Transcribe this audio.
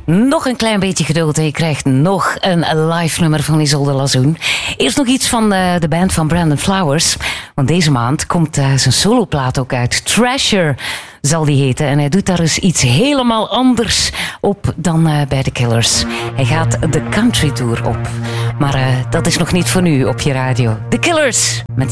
Nog een klein beetje geduld en je krijgt nog een live nummer van Isolde Lazoen. Eerst nog iets van de band van Brandon Flowers. Want deze maand komt zijn soloplaat ook uit. Treasure zal die heten. En hij doet daar dus iets helemaal anders op dan bij The Killers. Hij gaat de country tour op. Maar dat is nog niet voor nu op je radio. The Killers met